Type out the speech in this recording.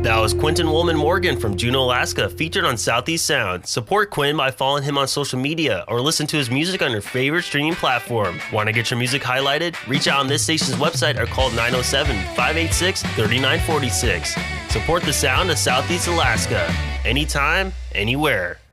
That was Quentin Woolman Morgan from Juneau, Alaska, featured on Southeast Sound. Support Quinn by following him on social media or listen to his music on your favorite streaming platform. Want to get your music highlighted? Reach out on this station's website or call 907-586-3946. Support the sound of Southeast Alaska. Anytime, anywhere.